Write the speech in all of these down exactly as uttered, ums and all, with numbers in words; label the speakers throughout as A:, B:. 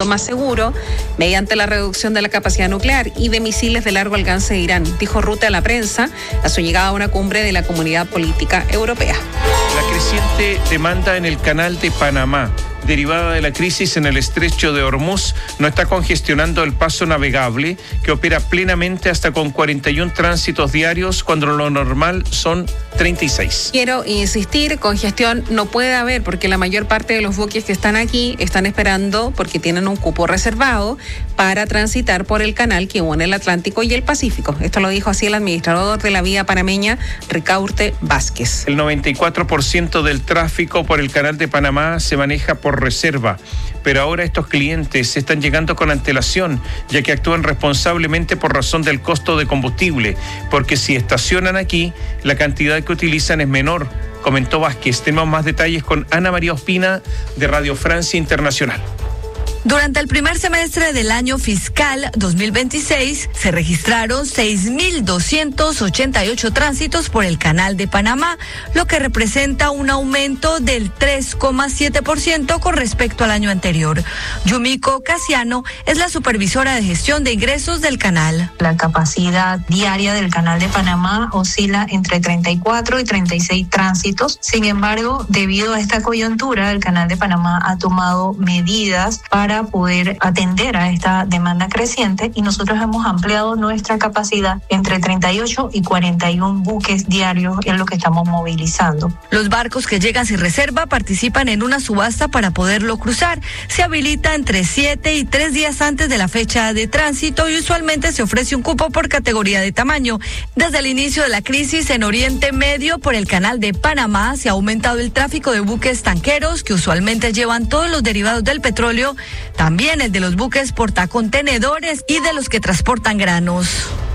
A: más seguro mediante la reducción de la capacidad nuclear y de misiles de largo alcance de Irán, dijo Rutte a la prensa a su llegada a una cumbre de la Comunidad Política Europea.
B: La creciente demanda en el Canal de Panamá, derivada de la crisis en el estrecho de Hormuz, no está congestionando el paso navegable, que opera plenamente hasta con cuarenta y uno tránsitos diarios, cuando lo normal son treinta y seis.
A: Quiero insistir, congestión no puede haber, porque la mayor parte de los buques que están aquí están esperando, porque tienen un cupo reservado, para transitar por el canal que une el Atlántico y el Pacífico. Esto lo dijo así el administrador de la vía panameña, Ricaurte Vázquez.
B: El noventa y cuatro por ciento del tráfico por el Canal de Panamá se maneja por reserva, pero ahora estos clientes están llegando con antelación, ya que actúan responsablemente por razón del costo de combustible, porque si estacionan aquí, la cantidad que utilizan es menor, comentó Vázquez. Tenemos más detalles con Ana María Ospina de Radio Francia Internacional.
C: Durante el primer semestre del año fiscal dos mil veintiséis se registraron seis mil doscientos ochenta y ocho tránsitos por el Canal de Panamá, lo que representa un aumento del tres coma siete por ciento con respecto al año anterior. Yumiko Casiano es la supervisora de gestión de ingresos del canal.
D: La capacidad diaria del Canal de Panamá oscila entre treinta y cuatro y treinta y seis tránsitos. Sin embargo, debido a esta coyuntura, el Canal de Panamá ha tomado medidas para poder atender a esta demanda creciente y nosotros hemos ampliado nuestra capacidad entre treinta y ocho y cuarenta y uno buques diarios, en lo que estamos movilizando.
C: Los barcos que llegan sin reserva participan en una subasta para poderlo cruzar. Se habilita entre siete y tres días antes de la fecha de tránsito y usualmente se ofrece un cupo por categoría de tamaño. Desde el inicio de la crisis en Oriente Medio por el Canal de Panamá se ha aumentado el tráfico de buques tanqueros que usualmente llevan todos los derivados del petróleo, también el de los buques portacontenedores y de los que transportan granos.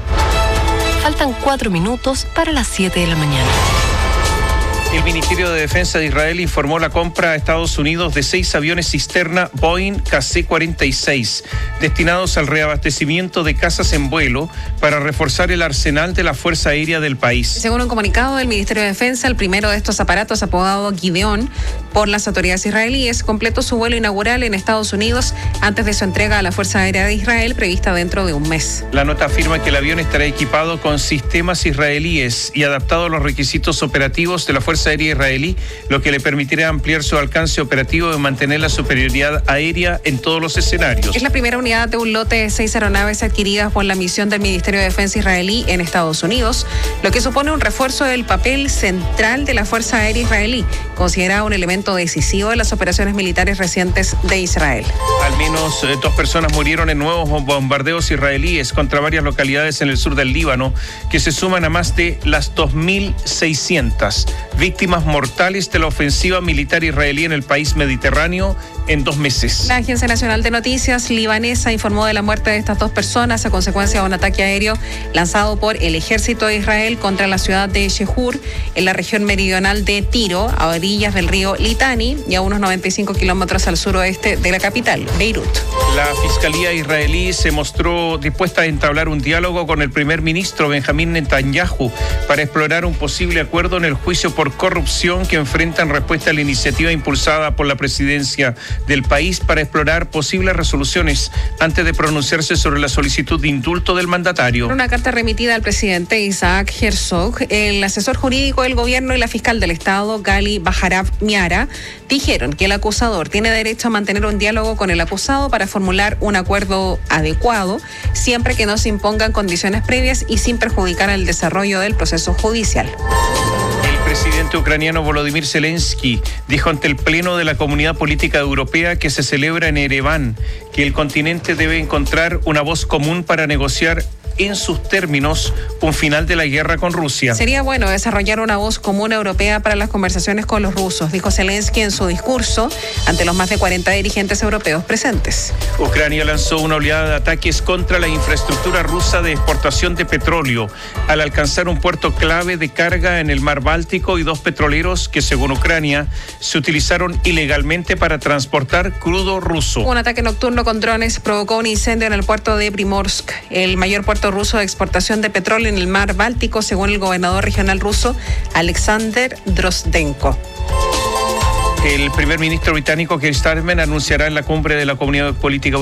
E: Faltan cuatro minutos para las siete de la mañana.
B: El Ministerio de Defensa de Israel informó la compra a Estados Unidos de seis aviones cisterna Boeing K C cuarenta y seis, destinados al reabastecimiento de cazas en vuelo para reforzar el arsenal de la Fuerza Aérea del país.
A: Según un comunicado del Ministerio de Defensa, el primero de estos aparatos, apodado Gideon por las autoridades israelíes, completó su vuelo inaugural en Estados Unidos antes de su entrega a la Fuerza Aérea de Israel, prevista dentro de un mes.
B: La nota afirma que el avión estará equipado con sistemas israelíes y adaptado a los requisitos operativos de la Fuerza Aérea israelí, lo que le permitirá ampliar su alcance operativo y mantener la superioridad aérea en todos los escenarios.
A: Es la primera unidad de un lote de seis aeronaves adquiridas por la misión del Ministerio de Defensa israelí en Estados Unidos, lo que supone un refuerzo del papel central de la Fuerza Aérea israelí, considerado un elemento decisivo de las operaciones militares recientes de Israel.
B: Al menos eh, dos personas murieron en nuevos bombardeos israelíes contra varias localidades en el sur del Líbano, que se suman a más de las dos mil seiscientas víctimas mortales de la ofensiva militar israelí en el país mediterráneo en dos meses.
A: La Agencia Nacional de Noticias libanesa informó de la muerte de estas dos personas a consecuencia de un ataque aéreo lanzado por el ejército de Israel contra la ciudad de Shehur, en la región meridional de Tiro, a orillas del río Litani y a unos noventa y cinco kilómetros al suroeste de la capital, Beirut.
B: La Fiscalía israelí se mostró dispuesta a entablar un diálogo con el primer ministro Benjamín Netanyahu para explorar un posible acuerdo en el juicio por corrupción que enfrenta en respuesta a la iniciativa impulsada por la presidencia del país para explorar posibles resoluciones antes de pronunciarse sobre la solicitud de indulto del mandatario.
A: En una carta remitida al presidente Isaac Herzog, el asesor jurídico del gobierno y la fiscal del Estado, Gali Bajarab Miara, dijeron que el acusador tiene derecho a mantener un diálogo con el acusado para formular un acuerdo adecuado, siempre que no se impongan condiciones previas y sin perjudicar el desarrollo del proceso judicial.
B: El presidente ucraniano Volodymyr Zelensky dijo ante el Pleno de la Comunidad Política Europea que se celebra en Ereván que el continente debe encontrar una voz común para negociar en sus términos un final de la guerra con Rusia.
A: Sería bueno desarrollar una voz común europea para las conversaciones con los rusos, dijo Zelensky en su discurso ante los más de cuarenta dirigentes europeos presentes.
B: Ucrania lanzó una oleada de ataques contra la infraestructura rusa de exportación de petróleo al alcanzar un puerto clave de carga en el mar Báltico y dos petroleros que, según Ucrania, se utilizaron ilegalmente para transportar crudo ruso.
A: Un ataque nocturno con drones provocó un incendio en el puerto de Primorsk, el mayor puerto ruso de exportación de petróleo en el mar Báltico, según el gobernador regional ruso Alexander Drozdenko.
B: El primer ministro británico Keir Starmer anunciará en la cumbre de la Comunidad Política